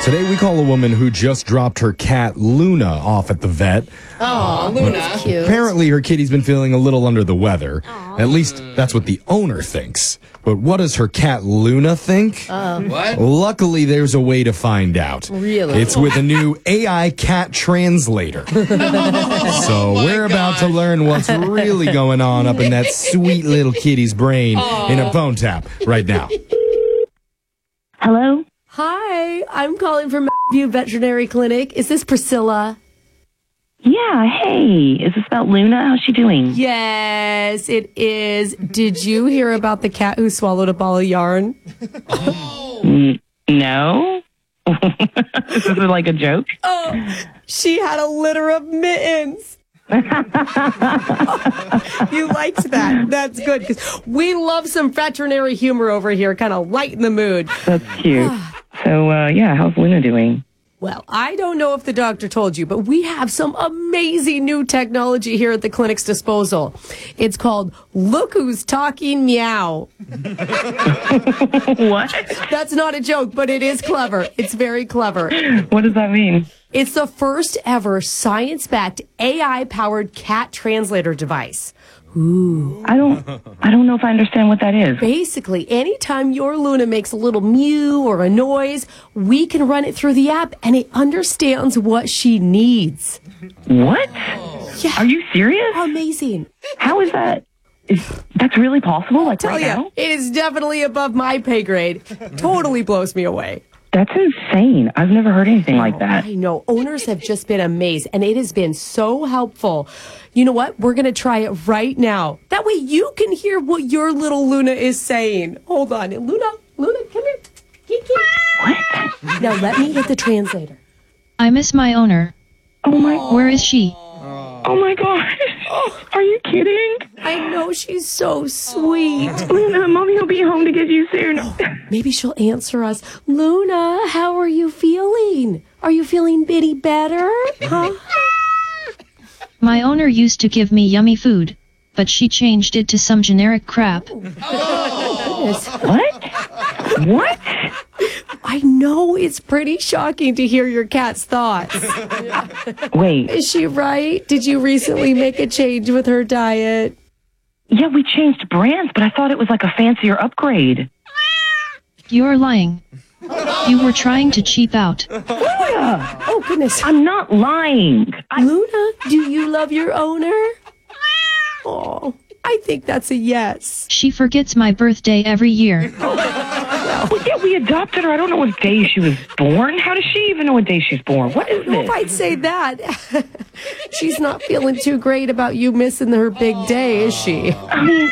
Today we call a woman who just dropped her cat Luna off at the vet. Oh, Luna. Cute. Apparently her kitty's been feeling a little under the weather. At least that's what the owner thinks. But what does her cat Luna think? What? Luckily, there's a way to find out. Really? It's with a new AI cat translator. So we're about to learn what's really going on up in that sweet little kitty's brain in a phone tap right now. Hello? Hi, I'm calling from View Veterinary Clinic. Is this Priscilla? Yeah, hey. Is this about Luna? How's she doing? Yes, it is. Did you hear about the cat who swallowed a ball of yarn? No? Is this like a joke? Oh, she had a litter of mittens. You liked that. That's good because we love some veterinary humor over here, kind of lighten the mood. That's cute. So, how's Luna doing? Well, I don't know if the doctor told you, but we have some amazing new technology here at the clinic's disposal. It's called Look Who's Talking Meow. What? That's not a joke, but it is clever. It's very clever. What does that mean? It's the first ever science-backed AI-powered cat translator device. Ooh. I don't know if I understand what that is. Basically, anytime your Luna makes a little mew or a noise, we can run it through the app and it understands what she needs. What? Yeah. Are you serious? Amazing. How is that? That's really possible? Like Tell right you, now? it is definitely above my pay grade. Totally blows me away. That's insane. I've never heard anything like that. I know. Owners have just been amazed, and it has been so helpful. You know what? We're going to try it right now. That way you can hear what your little Luna is saying. Hold on. Luna, come here. Kiki. What? Now let me hit the translator. I miss my owner. Oh my. Where is she? Oh my gosh. Are you kidding? I know she's so sweet. Luna, Mommy will be home to get you soon. Maybe she'll answer us. Luna, how are you feeling? Are you feeling any better? Huh? My owner used to give me yummy food, but she changed it to some generic crap. What? What? I know it's pretty shocking to hear your cat's thoughts. Wait. Is she right? Did you recently make a change with her diet? Yeah, we changed brands, but I thought it was like a fancier upgrade. You're lying. You were trying to cheap out. Luna! Oh, goodness. I'm not lying. Luna, do you love your owner? Oh, I think that's a yes. She forgets my birthday every year. Well, yeah, we adopted her. I don't know what day she was born. How does she even know what day she's born? What is I don't know this? if I'd say that. She's not feeling too great about you missing her big day, is she? I mean,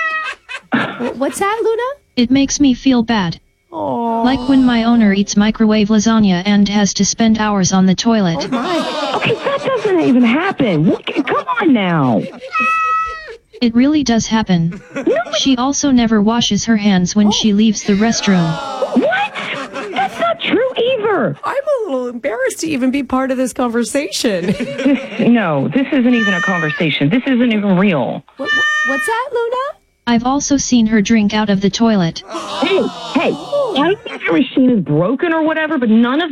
What's that, Luna? It makes me feel bad. Oh, Like when my owner eats microwave lasagna and has to spend hours on the toilet. okay, that doesn't even happen. Come on now. It really does happen. She also never washes her hands when she leaves the restroom. What? That's not true either. I'm a little embarrassed to even be part of this conversation. No, this isn't even a conversation. This isn't even real. What's that, Luna? I've also seen her drink out of the toilet. Hey, I don't think your machine is broken or whatever, but none of